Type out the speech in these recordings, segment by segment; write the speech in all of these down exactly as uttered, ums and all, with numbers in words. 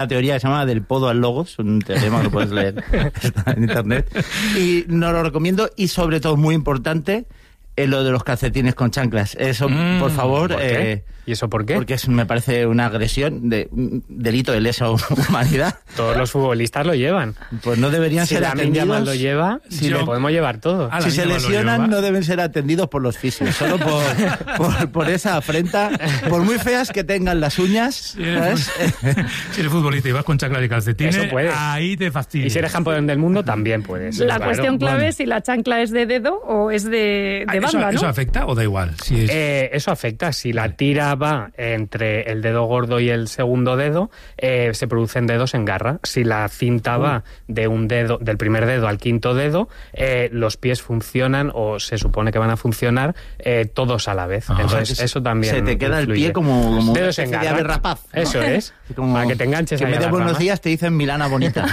una teoría que se llama del podo al logos, un teorema que lo puedes leer está en internet, y no lo recomiendo, y sobre todo, muy importante, es lo de los calcetines con chanclas. Eso, mm, por favor... ¿Por qué? Eh, ¿Y eso por qué? Porque es, me parece una agresión, de delito de lesa humanidad. Todos los futbolistas lo llevan. Pues no deberían si ser Lamine atendidos. Yamal lo lleva, si yo, lo podemos llevar todo. Si se lesionan, no deben ser atendidos por los fisios, solo por, por, por esa afrenta, por muy feas que tengan las uñas. Si eres, si eres futbolista y vas con chanclas y calcetines, eso puedes. Ahí te fastidias. Y si eres campeón del mundo, también puedes. La claro. cuestión clave bueno. es si la chancla es de dedo o es de, de ¿Eso, banda, ¿no? ¿Eso afecta o da igual? Si es... eh, eso afecta. Si la tira va entre el dedo gordo y el segundo dedo, eh, se producen dedos en garra. Si la cinta uh. va de un dedo, del primer dedo al quinto dedo, eh, los pies funcionan, o se supone que van a funcionar, eh, todos a la vez. Ah, Entonces, se, eso también se te queda influye. El pie como, como dedos en garra. De rapaz, ¿no? Eso es. Como para que te enganches que ahí en vez de buenos días te dicen Milana bonita.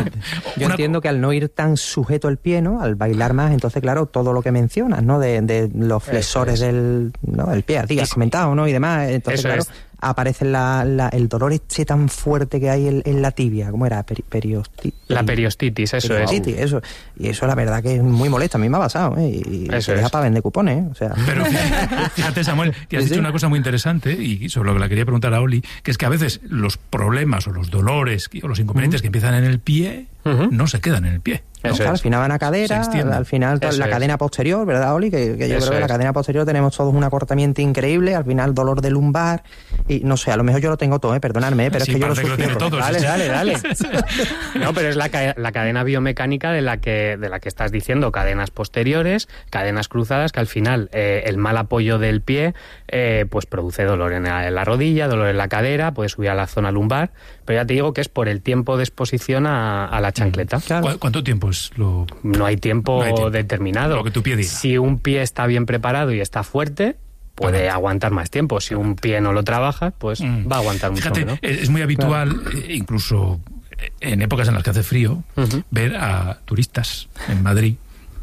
Yo Una... entiendo que al no ir tan sujeto el pie, ¿no? Al bailar más, entonces, claro, todo lo que mencionas, ¿no? De, de los flexores del, ¿no? del pie, así que has comentado, ¿no? Y demás. Entonces, eso claro, es. aparece la, la, el dolor este tan fuerte que hay en, en la tibia. ¿Cómo era? Peri, periostitis. La periostitis, eso periostitis, es. Eso. Y eso la verdad que es muy molesto. A mí me ha pasado, ¿eh? Y eso te deja es. para vender cupones, ¿eh? O sea... Pero fíjate, Samuel, que has sí, dicho sí. una cosa muy interesante y sobre lo que le quería preguntar a Oli, que es que a veces los problemas o los dolores o los inconvenientes uh-huh. que empiezan en el pie uh-huh. no se quedan en el pie. No, claro, al final van a cadera, al final Eso la es. cadena posterior, ¿verdad, Oli? Que, que yo Eso creo que es. la cadena posterior tenemos todos un acortamiento increíble, al final dolor de lumbar, y no sé, a lo mejor yo lo tengo todo, ¿eh? Perdonadme, ¿eh? Pero sí, es que yo lo sufro. Lo todo, dale, sí. dale, dale. No, pero es la, la cadena biomecánica de la que de la que estás diciendo, cadenas posteriores, cadenas cruzadas, que al final eh, el mal apoyo del pie eh, pues produce dolor en la, en la rodilla, dolor en la cadera, puede subir a la zona lumbar, pero ya te digo que es por el tiempo de exposición a, a la chancleta. Claro. ¿Cuánto tiempo es lo...? No hay tiempo, no hay tiempo determinado. Lo que tu pie diga. Si un pie está bien preparado y está fuerte, puede Correcto. aguantar más tiempo. Si un pie no lo trabajas, pues mm. va a aguantar mucho Fíjate, menos. Es muy habitual, claro. eh, incluso en épocas en las que hace frío, uh-huh. ver a turistas en Madrid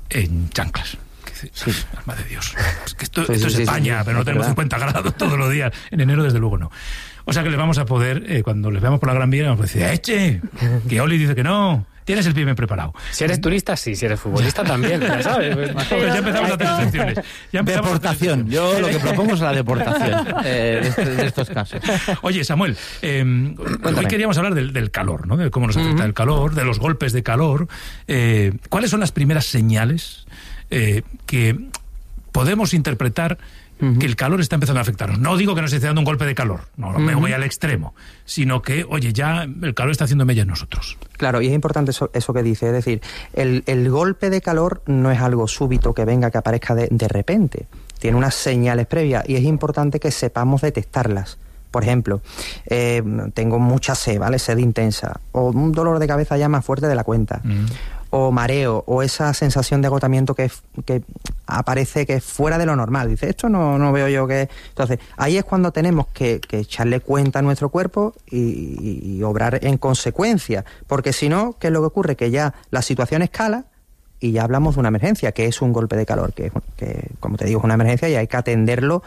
en chanclas. Sí, alma de Dios. Es que esto, sí, esto sí, es España, sí, sí, pero no tenemos cincuenta grados todos los días. En enero, desde luego, no. O sea que les vamos a poder, eh, cuando les veamos por la Gran Vía, vamos a decir, ¡eche! Que Oli dice que no. Tienes el pie bien preparado. Si eres turista, sí. Si eres futbolista, también. Ya sabes. Pues ya empezamos a hacer secciones. Ya deportación. A Yo lo que propongo es la deportación eh, de, este, de estos casos. Oye, Samuel, eh, hoy queríamos hablar del, del calor, ¿no? De cómo nos afecta uh-huh. el calor, de los golpes de calor. Eh, ¿Cuáles son las primeras señales eh, que podemos interpretar uh-huh. que el calor está empezando a afectarnos? No digo que nos esté dando un golpe de calor, no uh-huh. me voy al extremo, sino que, oye, ya el calor está haciendo mella en nosotros. Claro, y es importante eso, eso que dice, es decir, el, el golpe de calor no es algo súbito que venga, que aparezca de, de repente, tiene unas señales previas y es importante que sepamos detectarlas. Por ejemplo, eh, tengo mucha sed, ¿vale? Sed intensa, o un dolor de cabeza ya más fuerte de la cuenta, mm. o mareo, o esa sensación de agotamiento que, que aparece que es fuera de lo normal. Dice, esto no, no veo yo que... Entonces, ahí es cuando tenemos que, que echarle cuenta a nuestro cuerpo y, y, y obrar en consecuencia, porque si no, ¿qué es lo que ocurre? Que ya la situación escala y ya hablamos de una emergencia, que es un golpe de calor, que, que como te digo, es una emergencia y hay que atenderlo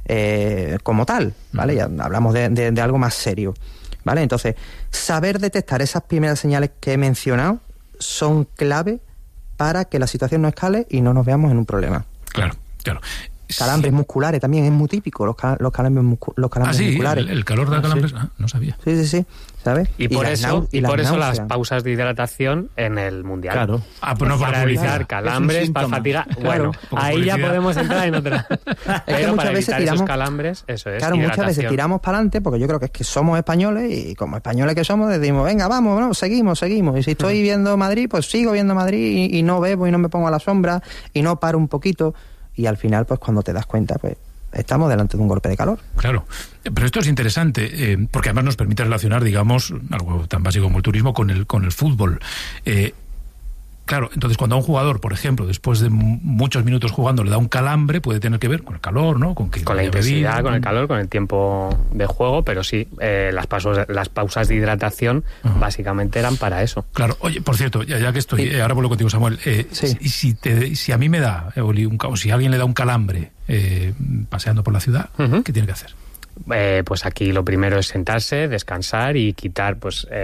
eh, como tal, ¿vale? Ya hablamos de, de, de algo más serio, ¿vale? Entonces, saber detectar esas primeras señales que he mencionado son clave para que la situación no escale y no nos veamos en un problema. Claro, claro. Calambres sí. musculares también es muy típico, los, cal- los calambres, muscu- los calambres ah, sí, musculares. El, el calor da calambres, ah, sí. ah, no sabía. Sí, sí, sí, ¿sabes? Y, y por eso, nau- y, y por eso las náuseas. pausas de hidratación en el Mundial. Claro. Ah, pues no para evitar claro. calambres, para fatigar. Bueno, ahí ya podemos entrar en otra. Es Pero que muchas para veces evitar tiramos, esos calambres, eso es. Claro, hidratación. muchas veces tiramos para adelante porque yo creo que es que somos españoles y como españoles que somos decimos, venga, vamos, no, seguimos, seguimos. Y si estoy viendo Madrid, pues sigo viendo Madrid y, y no bebo y no me pongo a la sombra y no paro un poquito. Y al final, pues cuando te das cuenta, pues estamos delante de un golpe de calor. Claro, pero esto es interesante, eh, porque además nos permite relacionar, digamos, algo tan básico como el turismo con el, con el fútbol. Eh, claro, entonces cuando a un jugador, por ejemplo, después de m- muchos minutos jugando le da un calambre, puede tener que ver con el calor, ¿no? Con, que con la intensidad, bebido, con el calor, con el tiempo de juego, pero sí, eh, las, pasos, las pausas de hidratación uh-huh. básicamente eran para eso. Claro, oye, por cierto, ya, ya que estoy, sí. eh, ahora vuelvo contigo, Samuel, eh, sí. si, si, te, si a mí me da, eh, o si a alguien le da un calambre eh, paseando por la ciudad, uh-huh. ¿qué tiene que hacer? Eh, pues aquí lo primero es sentarse, descansar y quitar pues